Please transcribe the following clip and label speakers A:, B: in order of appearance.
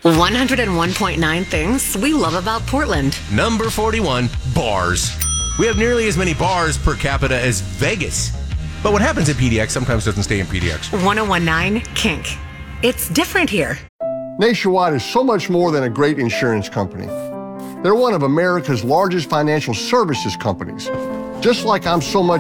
A: 101.9 things we love about Portland.
B: Number 41, bars. We have nearly as many bars per capita as Vegas. But what happens in PDX sometimes doesn't stay in PDX.
A: 101.9 Kink. It's different here.
C: Nationwide is so much more than a great insurance company. They're one of America's largest financial services companies. Just like I'm so much